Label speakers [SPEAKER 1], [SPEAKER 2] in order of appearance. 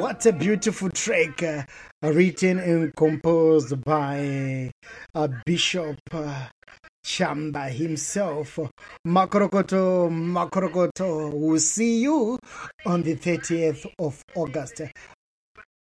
[SPEAKER 1] What a beautiful track, written and composed by Bishop Chamba himself. Makorokoto, Makorokoto. We'll see you on the 30th of August.